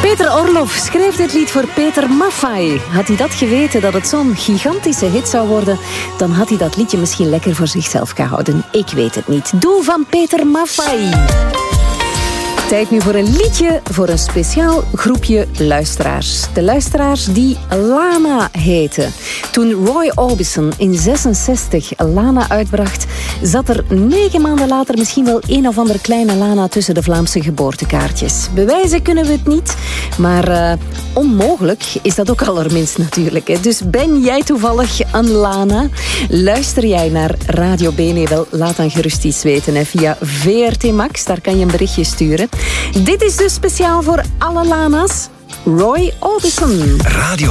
Peter Orloff schreef dit lied voor Peter Maffay. Had hij dat geweten, dat het zo'n gigantische hit zou worden, dan had hij dat liedje misschien lekker voor zichzelf gehouden. Ik weet het niet. Doe van Peter Maffay. Tijd nu voor een liedje voor een speciaal groepje luisteraars. De luisteraars die Lana heten. Toen Roy Orbison in 1966 Lana uitbracht, zat er 9 maanden later misschien wel een of andere kleine Lana tussen de Vlaamse geboortekaartjes. Bewijzen kunnen we het niet, maar onmogelijk is dat ook allerminst natuurlijk. Hè. Dus ben jij toevallig een Lana? Luister jij naar Radio Bene? Wel, laat dan gerust iets weten hè, via VRT Max. Daar kan je een berichtje sturen. Dit is dus speciaal voor alle Lana's. Roy Orbison. Radio